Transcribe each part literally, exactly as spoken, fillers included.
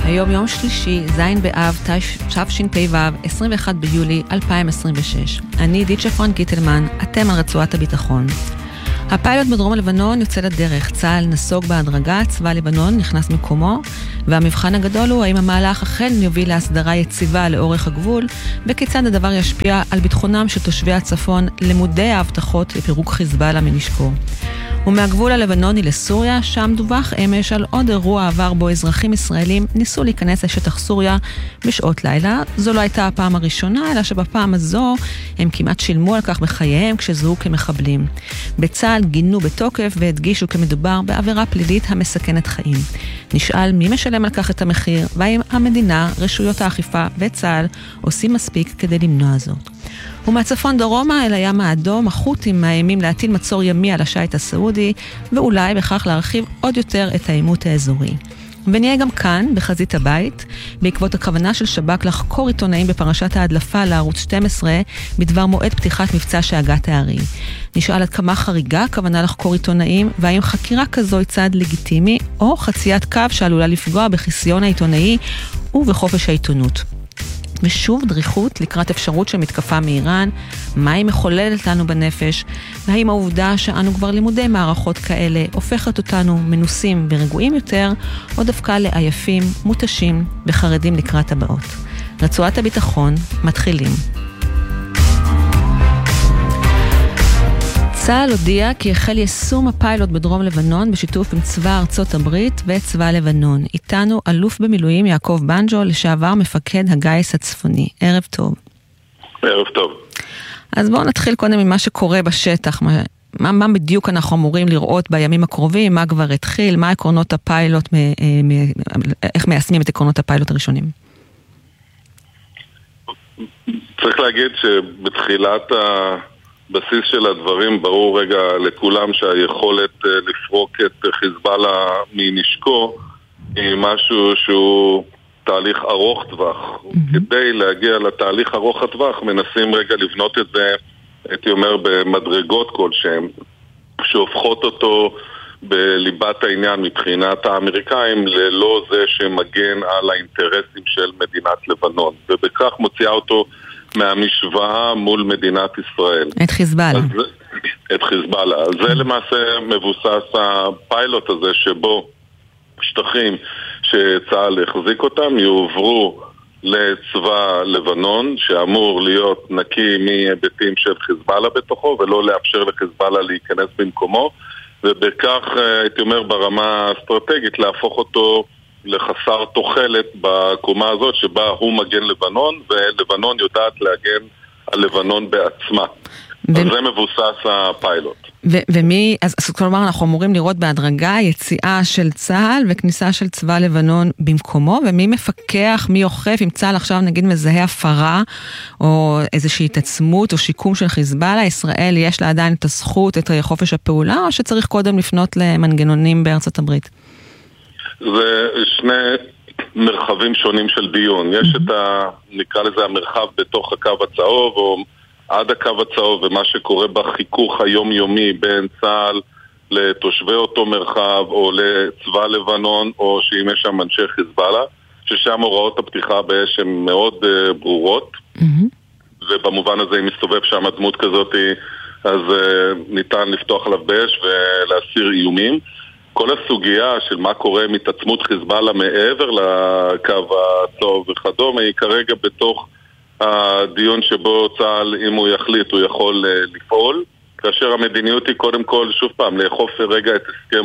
היום יום שלישי, זין באב, תשפ"ו, עשרים ואחד ביולי אלפיים עשרים ושש. אני עידית שפרן גיטלמן, אתם על רצועת הביטחון. הפיילוט בדרום לבנון יוצא לדרך, צה"ל נסוג בהדרגה, צבא לבנון נכנס מקומו, והמבחן הגדול הוא האם המהלך אכן יוביל להסדרה יציבה לאורך הגבול, וכיצד הדבר ישפיע על ביטחונם של תושבי הצפון למודי ההבטחות לפירוק חיזבאללה מנשקו. ומהגבול הלבנוני לסוריה, שם דווח אמש על עוד אירוע עבר בו אזרחים ישראלים ניסו להיכנס לשטח סוריה בשעות לילה. זו לא הייתה הפעם הראשונה, אלא שבפעם הזו הם כמעט שילמו על כך בחייהם כשזוהו כמחבלים. בצה"ל גינו בתוקף והדגישו כמדובר בעבירה פלילית המסכנת חיים. נשאל מי משלם על כך את המחיר, והאם המדינה, רשויות האכיפה וצה"ל עושים מספיק כדי למנוע זאת. ומהצפון דרומה אל הים האדום, החות'ים מאיימים להטיל מצור ימי על השייט הסעודי, ואולי בכך להרחיב עוד יותר את העימות האזורי. ונהיה גם כאן, בחזית הבית, בעקבות הכוונה של שב"כ לחקור עיתונאים בפרשת ההדלפה לערוץ שתים עשרה, בדבר מועד פתיחת מבצע שאגת הערי. נשאל עד כמה חריגה הכוונה לחקור עיתונאים, והאם חקירה כזו היא צעד לגיטימי, או חציית קו שעלולה לפגוע בחיסיון העיתונאי ובחופש העיתונות. ושוב דריכות לקראת אפשרות של מתקפה מאיראן, מה היא מחוללת לנו בנפש, והאם העובדה שאנו כבר לימודי מערכות כאלה הופכת אותנו מנוסים ורגועים יותר, או דווקא לעייפים, מותשים וחרדים לקראת הבאות. רצועת הביטחון, מתחילים. צה"ל הודיע כי החל יישום הפיילוט בדרום לבנון בשיתוף עם צבא ארצות הברית וצבא לבנון. איתנו אלוף במילואים יעקב בנג'ו, לשעבר מפקד הגייס הצפוני. ערב טוב. ערב טוב. אז בואו נתחיל קודם ממה שקורה בשטח. מה, מה, מה בדיוק אנחנו אמורים לראות בימים הקרובים, מה כבר התחיל, מה עקרונות הפיילוט, מ, מ, איך מיישמים את עקרונות הפיילוט הראשונים? צריך להגיד שבתחילת ה... בסיס של הדברים ברור רגע לכולם שהיכולת לפרוק את חיזבאללה מנשקו היא משהו שהוא תהליך ארוך טווח. Mm-hmm. כדי להגיע לתהליך ארוך הטווח מנסים רגע לבנות את זה, הייתי אומר, במדרגות כלשהם, שהופכות אותו בליבת העניין מבחינת האמריקאים ללא זה שמגן על האינטרסים של מדינת לבנון, ובכך מוציאה אותו מהמשוואה מול מדינת ישראל. את חיזבאללה. אז, את חיזבאללה. אז זה למעשה מבוסס הפיילוט הזה שבו שטחים שצה"ל החזיק אותם יועברו לצבא לבנון שאמור להיות נקי מהיבטים של חיזבאללה בתוכו ולא לאפשר לחיזבאללה להיכנס במקומו, ובכך הייתי אומר ברמה האסטרטגית להפוך אותו לחסר תוחלת בקומה הזאת שבה הוא מגן לבנון ולבנון יודעת להגן על לבנון בעצמה. ו... אז זה מבוסס הפיילוט. ו- ומי, אז, אז כלומר אנחנו אמורים לראות בהדרגה יציאה של צה"ל וכניסה של צבא לבנון במקומו, ומי מפקח, מי אוכף, אם צה"ל עכשיו נגיד מזהה הפרה או איזושהי התעצמות או שיקום של חיזבאללה, ישראל יש לה עדיין את הזכות, את חופש הפעולה, או שצריך קודם לפנות למנגנונים בארצות הברית? זה שני מרחבים שונים של דיון. יש את ה... נקרא לזה המרחב בתוך הקו הצהוב או עד הקו הצהוב, ומה שקורה בחיכוך היומיומי בין צה"ל לתושבי אותו מרחב או לצבא לבנון או שאם יש שם אנשי חיזבאללה, ששם הוראות הפתיחה באש הן מאוד uh, ברורות, mm-hmm. ובמובן הזה אם מסתובב שם דמות כזאת אז uh, ניתן לפתוח עליו באש ולהסיר איומים. כל הסוגיה של מה קורה עם התעצמות חיזבאללה מעבר לקו הצהוב וכדומה היא כרגע בתוך הדיון שבו צה"ל, אם הוא יחליט, הוא יכול לפעול, כאשר המדיניות היא קודם כל, שוב פעם, לאכוף רגע את הסכם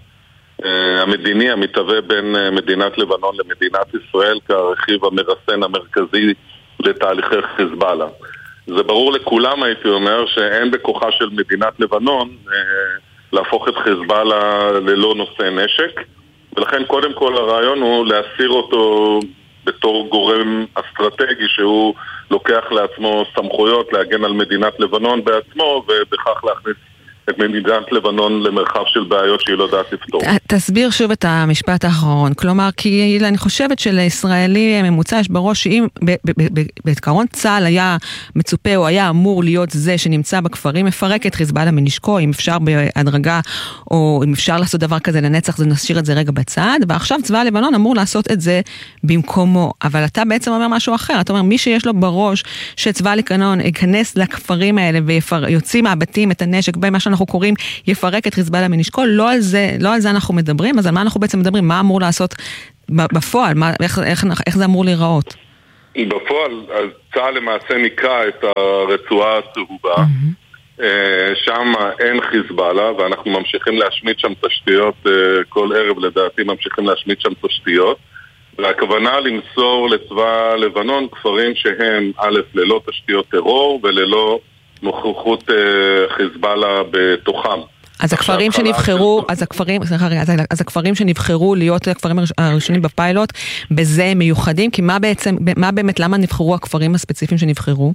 המדיני המתהווה בין מדינת לבנון למדינת ישראל כרכיב המרסן המרכזי לתהליכי חיזבאללה. זה ברור לכולם, הייתי אומר, שאין בכוחה של מדינת לבנון להפוך את חיזבאללה ללא נושא נשק, ולכן קודם כל הרעיון הוא להסיר אותו בתור גורם אסטרטגי שהוא לוקח לעצמו סמכויות להגן על מדינת לבנון בעצמו, ובכך להכניס את מדינת לבנון למרחב של בעיות שהיא לא יודעת לפתור. תסביר שוב את המשפט האחרון. כלומר, כי אני חושבת שלישראלי ממוצע יש בראש שאם בעיקרון צה"ל היה מצופה או היה אמור להיות זה שנמצא בכפרים, מפרק את חיזבאללה מנשקו, אם אפשר בהדרגה או אם אפשר לעשות דבר כזה לנצח, זה נשאיר את זה רגע בצד, ועכשיו צבא לבנון אמור לעשות את זה במקומו. אבל אתה בעצם אומר משהו אחר. אתה אומר, מי שיש לו בראש שצבא לבנון ייכנס לכפרים האלה ויוציא מהבתים את הנשק, במה שאנחנו קוראים יפרק את חיזבאללה מנשקו, לא על זה, לא על זה אנחנו מדברים, אז על מה אנחנו בעצם מדברים? מה אמור לעשות בפועל? מה, איך, איך, איך זה אמור להיראות? בפועל, אז צה"ל למעשה נקרא את הרצועה הצהובה, mm-hmm. שם אין חיזבאללה, ואנחנו ממשיכים להשמיד שם תשתיות, כל ערב לדעתי ממשיכים להשמיד שם תשתיות, והכוונה למסור לצבא לבנון כפרים שהם א' ללא תשתיות טרור וללא נוכחות חיזבאללה בתוכם. אז הכפרים שנבחרו, אז הכפרים, אז הכפרים שנבחרו להיות הכפרים הראשונים בפיילוט, בזה הם מיוחדים, כי מה בעצם, מה באמת, למה נבחרו הכפרים הספציפיים שנבחרו?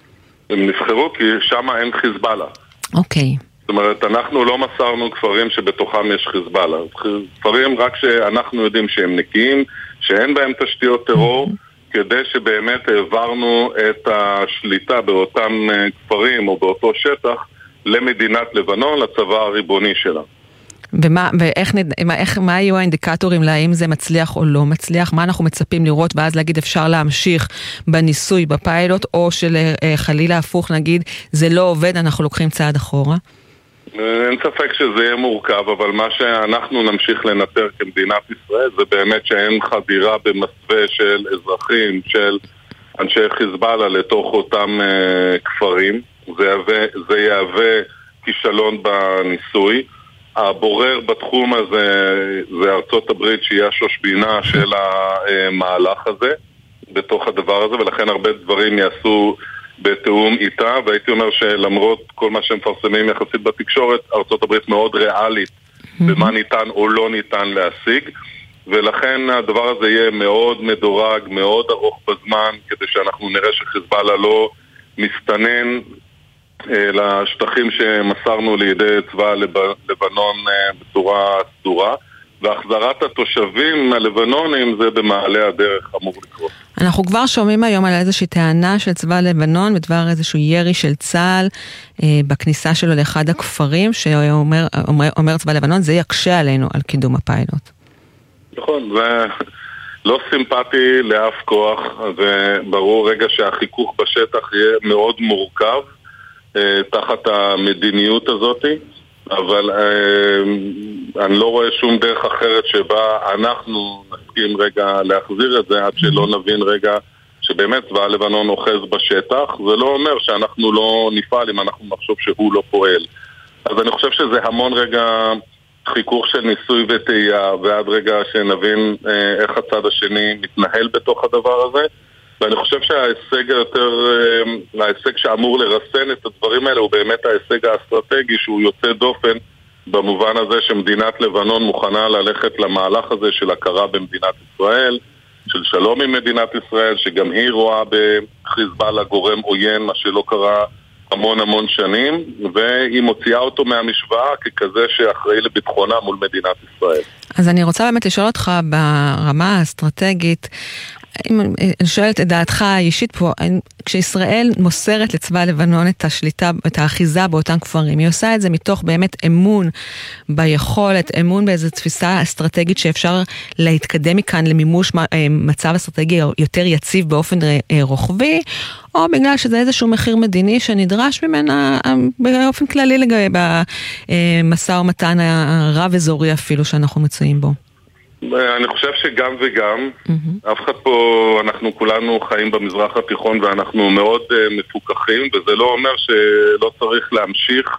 הם נבחרו כי שם אין חיזבאללה. אוקיי. זאת אומרת, אנחנו לא מסרנו כפרים שבתוכם יש חיזבאללה. כפרים רק שאנחנו יודעים שהם נקיים, שאין בהם תשתיות טרור, כדי שבאמת העברנו את השליטה באותם כפרים או באותו שטח למדינת לבנון, לצבא הריבוני שלה. ומה, ואיך, איך, מה היו האינדיקטורים להאם זה מצליח או לא מצליח? מה אנחנו מצפים לראות ואז להגיד אפשר להמשיך בניסוי, בפיילוט, או שחלילה הפוך נגיד זה לא עובד, אנחנו לוקחים צעד אחורה? אין ספק שזה יהיה מורכב, אבל מה שאנחנו נמשיך לנטר כמדינת ישראל זה באמת שאין חדירה במסווה של אזרחים, של אנשי חיזבאללה לתוך אותם uh, כפרים. זה יהווה, זה יהווה כישלון בניסוי. הבורר בתחום הזה זה ארצות הברית שהיא השושבינה של המהלך הזה, בתוך הדבר הזה, ולכן הרבה דברים יעשו בתאום איתה, והייתי אומר שלמרות כל מה שמפרסמים יחסית בתקשורת, ארצות הברית מאוד ריאלית במה ניתן או לא ניתן להשיג, ולכן הדבר הזה יהיה מאוד מדורג, מאוד ארוך בזמן, כדי שאנחנו נראה שחיזבאללה לא מסתנן לשטחים שמסרנו לידי צבא לבנון בצורה סדורה, והחזרת התושבים הלבנונים זה במעלה הדרך אמור לקרות. אנחנו כבר שומעים היום על איזושהי טענה של צבא לבנון בדבר איזשהו ירי של צה"ל אה, בכניסה שלו לאחד הכפרים, שאומר אומר, אומר צבא לבנון, זה יקשה עלינו על קידום הפיילוט. נכון, זה לא סימפטי לאף כוח, וברור רגע שהחיכוך בשטח יהיה מאוד מורכב אה, תחת המדיניות הזאת, אבל אה, אני לא רואה שום דרך אחרת שבה אנחנו נסכים רגע להחזיר את זה עד שלא נבין רגע שבאמת צבא לבנון אוחז בשטח. זה לא אומר שאנחנו לא נפעל אם אנחנו נחשוב שהוא לא פועל. אז אני חושב שזה המון רגע חיכוך של ניסוי וטעייה, ועד רגע שנבין אה, איך הצד השני מתנהל בתוך הדבר הזה. ואני חושב שההישג היותר, ההישג שאמור לרסן את הדברים האלה הוא באמת ההישג האסטרטגי שהוא יוצא דופן במובן הזה שמדינת לבנון מוכנה ללכת למהלך הזה של הכרה במדינת ישראל, של שלום עם מדינת ישראל, שגם היא רואה בחיזבאללה גורם עוין, מה שלא קרה המון המון שנים, והיא מוציאה אותו מהמשוואה ככזה שאחראי לביטחונה מול מדינת ישראל. אז אני רוצה באמת לשאול אותך ברמה האסטרטגית, אני שואלת את דעתך האישית פה, כשישראל מוסרת לצבא לבנון את השליטה, את האחיזה באותם כפרים, היא עושה את זה מתוך באמת אמון ביכולת, אמון באיזו תפיסה אסטרטגית שאפשר להתקדם מכאן למימוש מצב אסטרטגי יותר יציב באופן רוחבי, או בגלל שזה איזשהו מחיר מדיני שנדרש ממנה באופן כללי לגבי במשא ומתן הרב אזורי אפילו שאנחנו מצויים בו. אני חושב שגם וגם, mm-hmm. אף אחד פה, אנחנו כולנו חיים במזרח התיכון ואנחנו מאוד uh, מפוקחים, וזה לא אומר שלא צריך להמשיך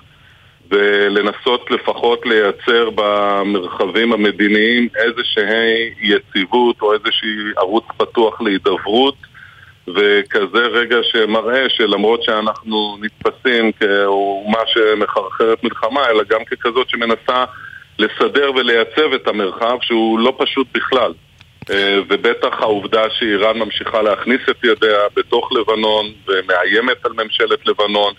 ולנסות לפחות לייצר במרחבים המדיניים איזושהי יציבות או איזושהי ערוץ פתוח להידברות, וכזה רגע שמראה שלמרות שאנחנו נתפסים כאומה שמחרחרת מלחמה, אלא גם ככזאת שמנסה לסדר ולייצב את המרחב שהוא לא פשוט בכלל. ובטח העובדה שאיראן ממשיכה להכניס את ידיה בתוך לבנון ומאיימת על ממשלת לבנון,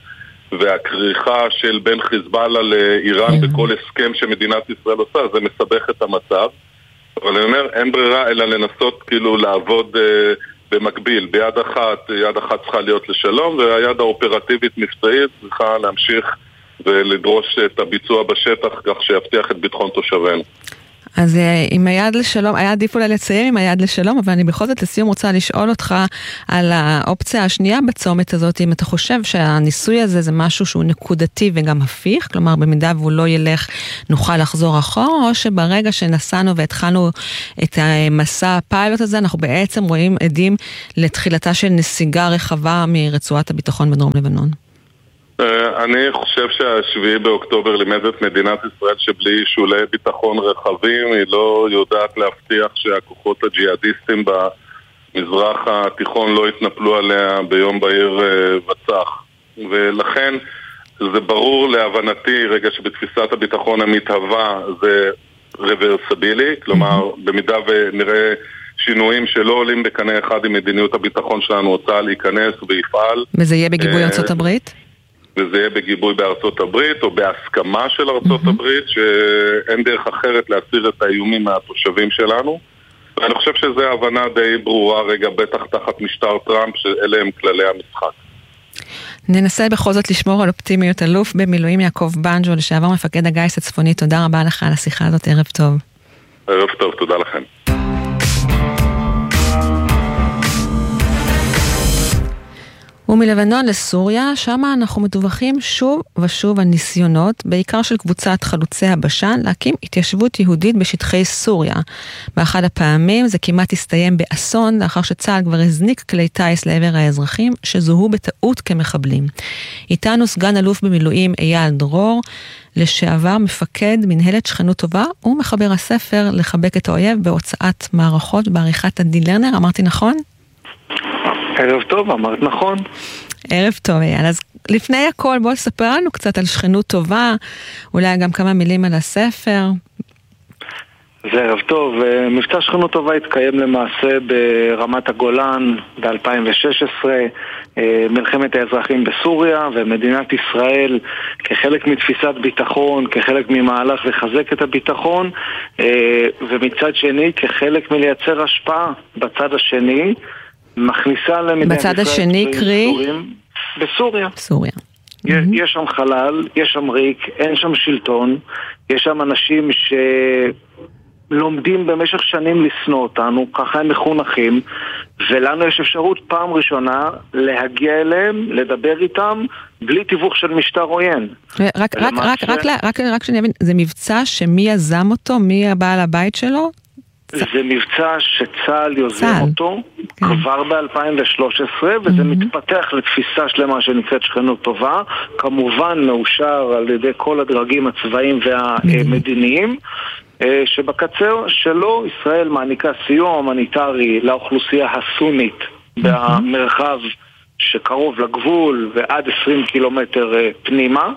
והכריכה של בין חיזבאללה לאיראן בכל הסכם שמדינת ישראל עושה, זה מסבך את המצב. אבל אני אומר, אין ברירה אלא לנסות כאילו לעבוד אה, במקביל. ביד אחת, יד אחת צריכה להיות לשלום, והיד האופרטיבית מבצעית צריכה להמשיך ולדרוש את הביצוע בשטח כך שיבטיח את ביטחון תושבינו. אז עם היד לשלום, היה עדיף אולי לציין עם היד לשלום, אבל אני בכל זאת לסיום רוצה לשאול אותך על האופציה השנייה בצומת הזאת, אם אתה חושב שהניסוי הזה זה משהו שהוא נקודתי וגם הפיך, כלומר במידה והוא לא ילך נוכל לחזור אחורה, או שברגע שנסענו והתחלנו את המסע הפיילוט הזה, אנחנו בעצם רואים עדים לתחילתה של נסיגה רחבה מרצועת הביטחון בדרום לבנון. אני חושב שהשביעי באוקטובר לימד את מדינת ישראל שבלי שולי ביטחון רחבים היא לא יודעת להבטיח שהכוחות הג'יהאדיסטים במזרח התיכון לא יתנפלו עליה ביום בהיר וצח. ולכן זה ברור להבנתי רגע שבתפיסת הביטחון המתהווה זה רוורסבילי, כלומר במידה ונראה שינויים שלא עולים בקנה אחד עם מדיניות הביטחון שלנו רוצה להיכנס ויפעל. וזה יהיה בגיבוי ארצות הברית? וזה יהיה בגיבוי בארצות הברית או בהסכמה של ארצות mm-hmm. הברית שאין דרך אחרת להסיר את האיומים מהתושבים שלנו. ואני חושב שזו הבנה די ברורה רגע בטח תחת משטר טראמפ שאלה הם כללי המשחק. ננסה בכל זאת לשמור על אופטימיות. אלוף במילואים יעקב בנג'ו, לשעבר מפקד הגיס הצפוני, תודה רבה לך על השיחה הזאת, ערב טוב. ערב טוב, תודה לכם. ומלבנון לסוריה, שם אנחנו מדווחים שוב ושוב על ניסיונות, בעיקר של קבוצת חלוצי הבשן, להקים התיישבות יהודית בשטחי סוריה. באחד הפעמים זה כמעט הסתיים באסון, לאחר שצה"ל כבר הזניק כלי טייס לעבר האזרחים, שזוהו בטעות כמחבלים. איתנו סגן אלוף במילואים אייל דרור, לשעבר מפקד מנהלת שכנות טובה, ומחבר הספר לחבק את האויב בהוצאת מערכות בעריכת עדי לרנר, אמרתי נכון? ערב טוב, אמרת נכון. ערב טוב, אייל. אז לפני הכל, בוא לספר לנו קצת על שכנות טובה, אולי גם כמה מילים על הספר. זה ערב טוב. מבצע שכנות טובה התקיים למעשה ברמת הגולן ב-אלפיים ושש עשרה, מלחמת האזרחים בסוריה, ומדינת ישראל כחלק מתפיסת ביטחון, כחלק ממהלך לחזק את הביטחון, ומצד שני כחלק מלייצר השפעה בצד השני, מכניסה למדינת בצד השני קרי בסוריה. סוריה. יש שם חלל, יש שם ריק, אין שם שלטון, יש שם אנשים שלומדים במשך שנים לסנוע אותנו, ככה הם מחונכים, ולנו יש אפשרות פעם ראשונה להגיע אליהם, לדבר איתם, בלי תיווך של משטר עוין. רק, רק, רק, רק, רק, רק שאני אבין, זה מבצע שמי יזם אותו, מי הבעל הבית שלו? זה מבצע שצה"ל יוזם אותו כבר ב-אלפיים ושלוש עשרה, וזה מתפתח לתפיסה שלמה שנקראת שכנות טובה, כמובן מאושר על ידי כל הדרגים הצבאיים והמדיניים, שבקצה שלו ישראל מעניקה סיוע הומניטרי לאוכלוסייה הסונית במרחב שקרוב לגבול ועד עשרים קילומטר פנימה.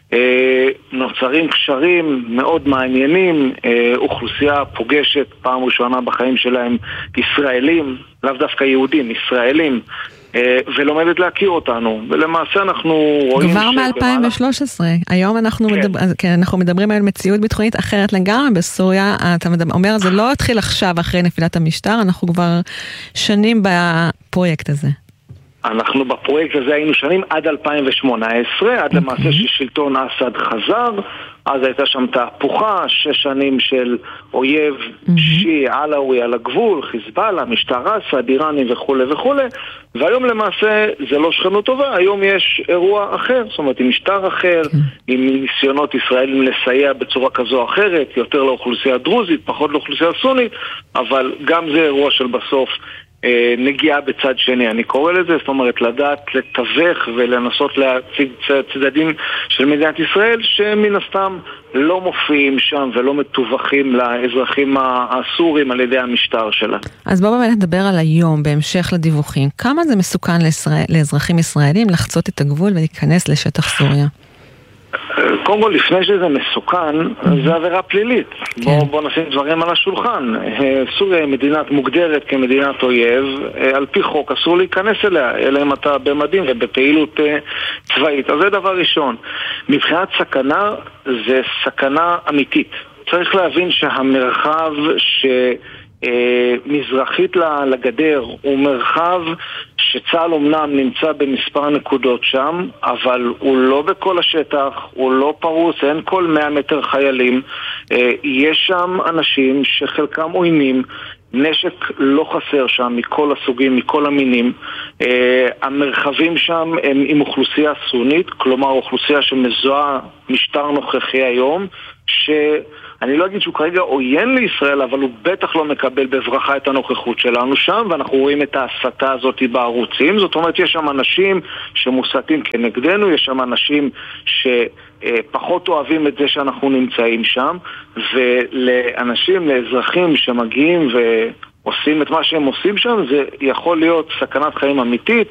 נוצרים קשרים מאוד מעניינים, אוכלוסייה פוגשת פעם ראשונה בחיים שלהם ישראלים, לאו דווקא יהודים, ישראלים, ולומדת להכיר אותנו, ולמעשה אנחנו רואים כבר מ-אלפיים ושלוש עשרה, היום אנחנו, כן. מדבר, כן, אנחנו מדברים על מציאות ביטחונית אחרת לגמרי בסוריה, אתה אומר זה לא התחיל עכשיו אחרי נפילת המשטר, אנחנו כבר שנים בפרויקט הזה. אנחנו בפרויקט הזה היינו שנים עד אלפיים ושמונה עשרה, עד למעשה ששלטון אסד חזר, אז הייתה שם תהפוכה, שש שנים של אויב שיעי עלאווי על הגבול, חיזבאללה, משטר אסד, איראני וכו' וכו', והיום למעשה זה לא שכנות טובה, היום יש אירוע אחר, זאת אומרת עם משטר אחר, עם ניסיונות ישראלים לסייע בצורה כזו או אחרת, יותר לאוכלוסייה הדרוזית, פחות לאוכלוסייה הסונית, אבל גם זה אירוע של בסוף נגיעה בצד שני, אני קורא לזה, זאת אומרת לדעת לתווך ולנסות להציג צדדים של מדינת ישראל שמן הסתם לא מופיעים שם ולא מתווכים לאזרחים הסורים על ידי המשטר שלה. אז בואו באמת נדבר על היום בהמשך לדיווחים, כמה זה מסוכן לישראל, לאזרחים ישראלים לחצות את הגבול ולהיכנס לשטח סוריה? קודם כל, לפני שזה מסוכן, זה עבירה פלילית. בוא, בוא נשים דברים על השולחן. סוריה היא מדינת מוגדרת כמדינת אויב, על פי חוק אסור להיכנס אליה, אלא אם אתה במדים ובפעילות צבאית. אז זה דבר ראשון. מבחינת סכנה, זה סכנה אמיתית. צריך להבין שהמרחב ש... מזרחית לגדר הוא מרחב שצה"ל אומנם נמצא במספר נקודות שם, אבל הוא לא בכל השטח, הוא לא פרוס, אין כל מאה מטר חיילים. יש שם אנשים שחלקם עוינים, נשק לא חסר שם מכל הסוגים, מכל המינים. המרחבים שם הם עם אוכלוסייה סונית, כלומר אוכלוסייה שמזוהה משטר נוכחי היום, ש... אני לא אגיד שהוא כרגע עוין לישראל, אבל הוא בטח לא מקבל בברכה את הנוכחות שלנו שם, ואנחנו רואים את ההסתה הזאת בערוצים. זאת אומרת, יש שם אנשים שמוסתים כנגדנו, יש שם אנשים שפחות אוהבים את זה שאנחנו נמצאים שם, ולאנשים, לאזרחים שמגיעים ועושים את מה שהם עושים שם, זה יכול להיות סכנת חיים אמיתית,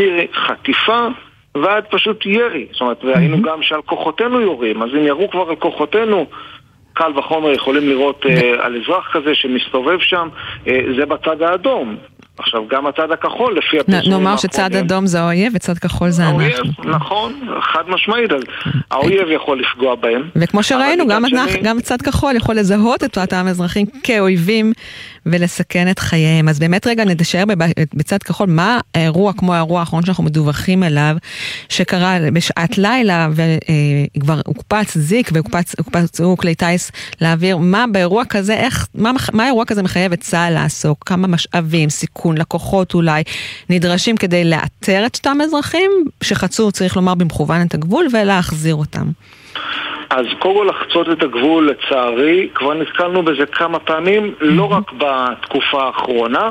מחטיפה ועד פשוט ירי. זאת אומרת, והיינו גם שעל כוחותינו יורים, אז אם ירו כבר על כוחותינו, קל וחומר יכולים לראות uh, על אזרח כזה שמסתובב שם, uh, זה בצד האדום. עכשיו, גם הצד הכחול, לפי הפרסומים... נאמר שצד אדום זה האויב וצד כחול זה אנחנו. האויב, נכון, חד משמעית, אז האויב יכול לפגוע בהם. וכמו שראינו, גם צד כחול יכול לזהות את אותם אזרחים כאויבים ולסכן את חייהם. אז באמת רגע נדשאר בצד כחול, מה האירוע כמו האירוע האחרון שאנחנו מדווחים אליו, שקרה בשעת לילה וכבר הוקפץ זיק והוקפצו כלי טייס לאוויר, מה באירוע כזה, איך, מה, מה האירוע כזה מחייב את צה"ל לעסוק? כמה משאבים, סיכון, לקוחות אולי, נדרשים כדי לאתר את אותם אזרחים שחצו, צריך לומר, במכוון את הגבול ולהחזיר אותם? אז קודם כל לחצות את הגבול, לצערי, כבר נתקלנו בזה כמה פעמים, לא רק בתקופה האחרונה.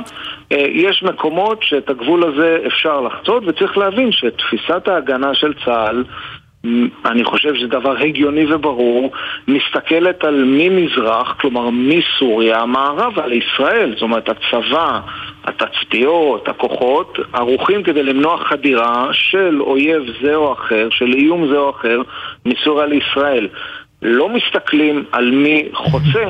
יש מקומות שאת הגבול הזה אפשר לחצות, וצריך להבין שתפיסת ההגנה של צה"ל, אני חושב שזה דבר הגיוני וברור, מסתכלת על ממזרח, כלומר מסוריה, המערב על ישראל. זאת אומרת, הצבא, התצפיות, הכוחות, ערוכים כדי למנוע חדירה של אויב זה או אחר, של איום זה או אחר, מסוריה לישראל. לא מסתכלים על מי חוצה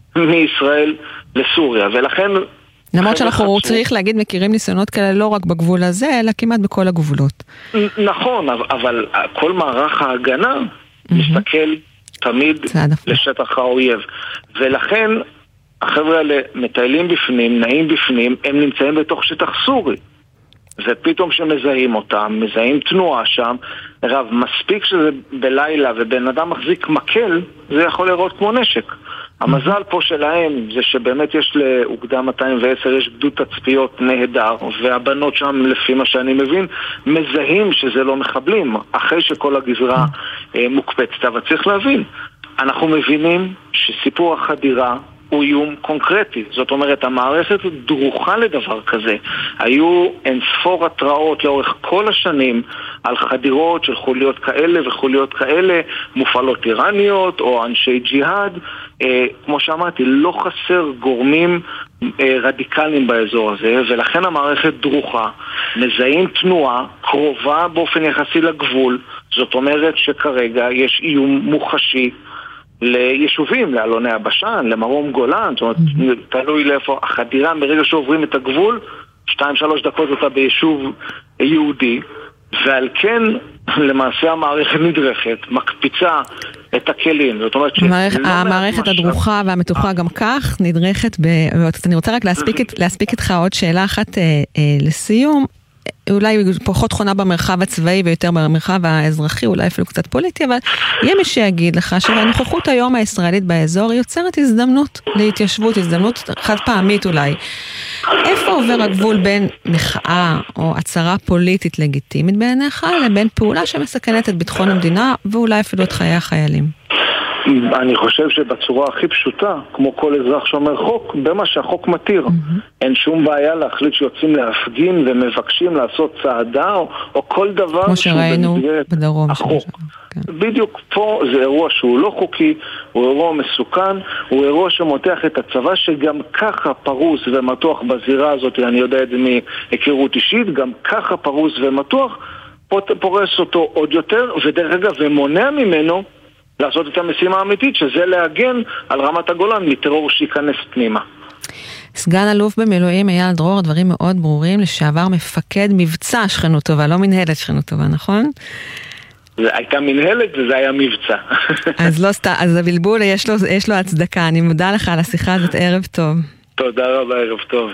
מישראל לסוריה, ולכן... למרות שאנחנו צריך להגיד, מכירים ניסיונות כאלה לא רק בגבול הזה, אלא כמעט בכל הגבולות. נכון, אבל כל מערך ההגנה מסתכל תמיד לשטח האויב. ולכן החבר'ה האלה מטיילים בפנים, נעים בפנים, הם נמצאים בתוך שטח סורי. ופתאום שמזהים אותם, מזהים תנועה שם, רב, מספיק שזה בלילה ובן אדם מחזיק מקל, זה יכול לראות כמו נשק. המזל פה שלהם זה שבאמת יש לאוגדה מאתיים ועשר, יש גדוד תצפיות נהדר, והבנות שם, לפי מה שאני מבין, מזהים שזה לא מחבלים, אחרי שכל הגזרה אה, מוקפצת. אבל צריך להבין, אנחנו מבינים שסיפור החדירה הוא איום קונקרטי. זאת אומרת, המערכת דרוכה לדבר כזה. היו אינספור התראות לאורך כל השנים על חדירות של חוליות כאלה וחוליות כאלה, מופעלות איראניות או אנשי ג'יהאד. אה, כמו שאמרתי, לא חסר גורמים אה, רדיקליים באזור הזה, ולכן המערכת דרוכה. מזהים תנועה קרובה באופן יחסי לגבול. זאת אומרת שכרגע יש איום מוחשי ליישובים, לאלוני הבשן, למרום גולן. זאת אומרת, תלוי לאיפה החדירה ברגע שעוברים את הגבול, שתיים שלוש דקות אותה ביישוב יהודי, ועל כן למעשה המערכת נדרכת, מקפיצה את הכלים. זאת אומרת המערכת הדרוכה והמתוחה גם כך נדרכת. אני רוצה רק להספיק איתך עוד שאלה אחת לסיום, אולי פחות חונה במרחב הצבאי ויותר במרחב האזרחי, אולי אפילו קצת פוליטי, אבל יהיה מי שיגיד לך שהנוכחות היום הישראלית באזור יוצרת הזדמנות להתיישבות, הזדמנות חד פעמית אולי. איפה עובר הגבול בין מחאה או הצהרה פוליטית לגיטימית בעיניך, לבין פעולה שמסכנת את ביטחון המדינה ואולי אפילו את חיי החיילים? אני חושב שבצורה הכי פשוטה, כמו כל אזרח שומר חוק, במה שהחוק מתיר. Mm-hmm. אין שום בעיה להחליט שיוצאים להפגין ומבקשים לעשות צעדה או, או כל דבר כמו שראינו בדרום. החוק. כן. בדיוק פה זה אירוע שהוא לא חוקי, הוא אירוע מסוכן, הוא אירוע שמותח את הצבא שגם ככה פרוס ומתוח בזירה הזאת, אני יודע את זה מהיכרות אישית, גם ככה פרוס ומתוח, פורס אותו עוד יותר, ודרך אגב ומונע ממנו לעשות את המשימה האמיתית, שזה להגן על רמת הגולן מטרור שייכנס פנימה. סגן אלוף במילואים אייל דרור, דברים מאוד ברורים, לשעבר מפקד מבצע שכנות טובה, לא מנהלת שכנות טובה, נכון? זה הייתה מנהלת וזה היה מבצע. אז לא סתם, אז הבלבול יש לו, יש לו הצדקה. אני מודה לך על השיחה הזאת, ערב טוב. תודה רבה, ערב טוב.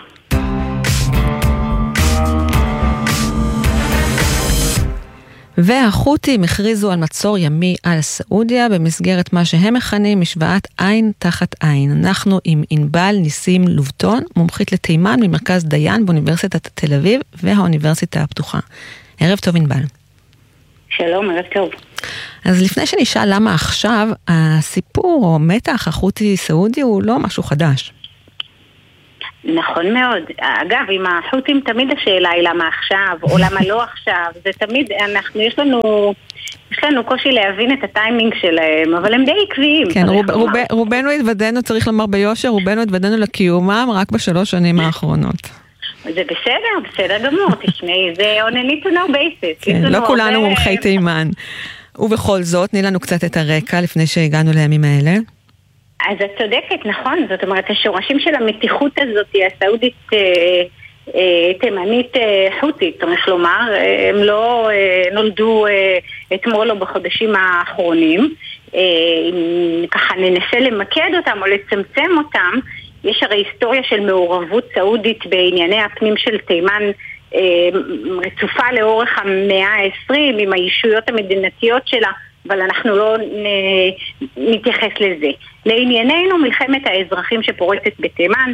והחות'ים הכריזו על מצור ימי על סעודיה במסגרת מה שהם מכנים משוואת עין תחת עין. אנחנו עם ענבל ניסים לובטון, מומחית לתימן ממרכז דיין באוניברסיטת תל אביב והאוניברסיטה הפתוחה. ערב טוב ענבל. שלום, ערב טוב. אז לפני שנשאל למה עכשיו, הסיפור או מתח החות'י סעודי הוא לא משהו חדש. נכון מאוד. אגב, עם החות'ים תמיד השאלה היא למה עכשיו או למה לא עכשיו. זה תמיד, אנחנו, יש לנו, יש לנו קושי להבין את הטיימינג שלהם, אבל הם די עקביים. כן, רוב, רוב, רובנו התוודענו, צריך לומר ביושר, רובנו התוודענו לקיומם רק בשלוש שנים האחרונות. זה בסדר, בסדר גמור, תשמעי, זה on a need to know basis. כן, לא כולנו מומחי תימן. ובכל זאת, תני לנו קצת את הרקע לפני שהגענו לימים האלה. אז את צודקת, נכון, זאת אומרת, השורשים של המתיחות הזאת, הסעודית תימנית חות'ית, צריך לומר, הם לא נולדו אתמול או בחודשים האחרונים, ככה ננסה למקד אותם או לצמצם אותם. יש הרי היסטוריה של מעורבות סעודית בענייני הפנים של תימן רצופה לאורך המאה ה-עשרים עם הישויות המדינתיות שלה, אבל אנחנו לא נתייחס לזה. לענייננו, מלחמת האזרחים שפורצת בתימן,